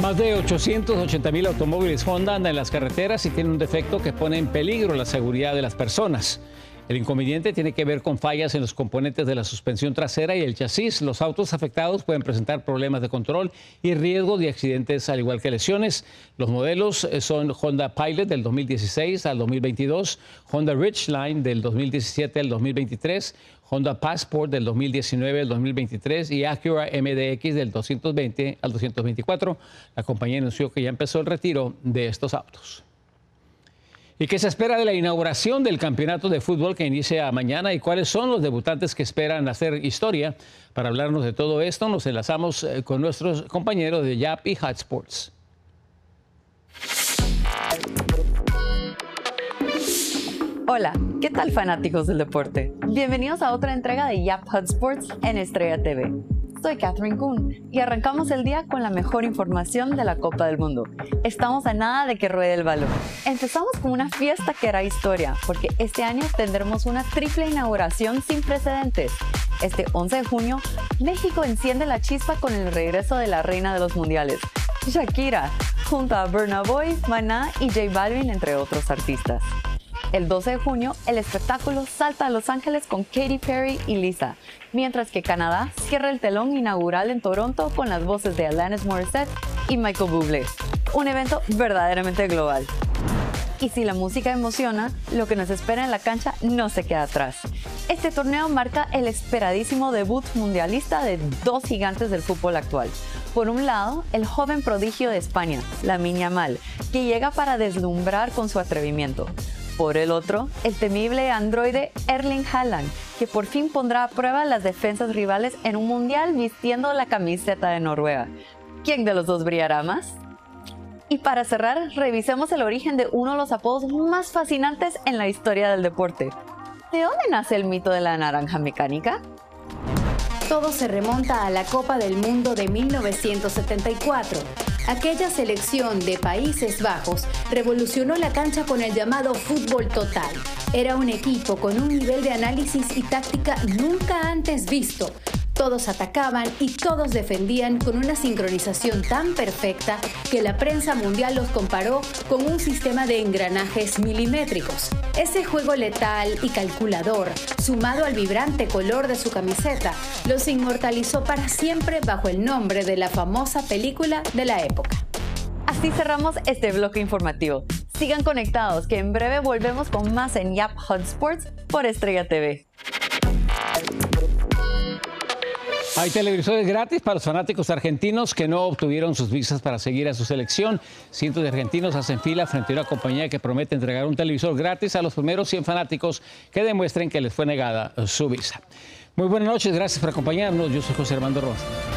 Más de 880,000 automóviles Honda andan en las carreteras y tienen un defecto que pone en peligro la seguridad de las personas. El inconveniente tiene que ver con fallas en los componentes de la suspensión trasera y el chasis. Los autos afectados pueden presentar problemas de control y riesgo de accidentes, al igual que lesiones. Los modelos son Honda Pilot del 2016 al 2022, Honda Ridgeline del 2017 al 2023, Honda Passport del 2019 al 2023 y Acura MDX del 220 al 224. La compañía anunció que ya empezó el retiro de estos autos. ¿Y qué se espera de la inauguración del campeonato de fútbol que inicia mañana? ¿Y cuáles son los debutantes que esperan hacer historia? Para hablarnos de todo esto, nos enlazamos con nuestros compañeros de Yap y Hot Sports. Hola, ¿qué tal fanáticos del deporte? Bienvenidos a otra entrega de Yap Hot Sports en Estrella TV. Soy Catherine Kuhn y arrancamos el día con la mejor información de la Copa del Mundo. Estamos a nada de que ruede el balón. Empezamos con una fiesta que hará historia, porque este año tendremos una triple inauguración sin precedentes. Este 11 de junio, México enciende la chispa con el regreso de la reina de los mundiales, Shakira, junto a Burna Boy, Maná y J Balvin, entre otros artistas. El 12 de junio, el espectáculo salta a Los Ángeles con Katy Perry y Lisa, mientras que Canadá cierra el telón inaugural en Toronto con las voces de Alanis Morissette y Michael Bublé. Un evento verdaderamente global. Y si la música emociona, lo que nos espera en la cancha no se queda atrás. Este torneo marca el esperadísimo debut mundialista de dos gigantes del fútbol actual. Por un lado, el joven prodigio de España, Lamine Yamal, que llega para deslumbrar con su atrevimiento. Por el otro, el temible androide Erling Haaland, que por fin pondrá a prueba las defensas rivales en un mundial vistiendo la camiseta de Noruega. ¿Quién de los dos brillará más? Y para cerrar, revisemos el origen de uno de los apodos más fascinantes en la historia del deporte. ¿De dónde nace el mito de la naranja mecánica? Todo se remonta a la Copa del Mundo de 1974. Aquella selección de Países Bajos revolucionó la cancha con el llamado fútbol total. Era un equipo con un nivel de análisis y táctica nunca antes visto. Todos atacaban y todos defendían con una sincronización tan perfecta que la prensa mundial los comparó con un sistema de engranajes milimétricos. Ese juego letal y calculador, sumado al vibrante color de su camiseta, los inmortalizó para siempre bajo el nombre de la famosa película de la época. Así cerramos este bloque informativo. Sigan conectados, que en breve volvemos con más en Yap Hot Sports por Estrella TV. Hay televisores gratis para los fanáticos argentinos que no obtuvieron sus visas para seguir a su selección. Cientos de argentinos hacen fila frente a una compañía que promete entregar un televisor gratis a los primeros 100 fanáticos que demuestren que les fue negada su visa. Muy buenas noches, gracias por acompañarnos. Yo soy José Armando Rojas.